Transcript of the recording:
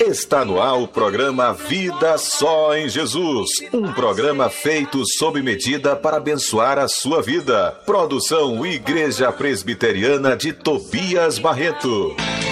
Está no ar o programa Vida Só em Jesus. Um programa feito sob medida para abençoar a sua vida. Produção Igreja Presbiteriana de Tobias Barreto.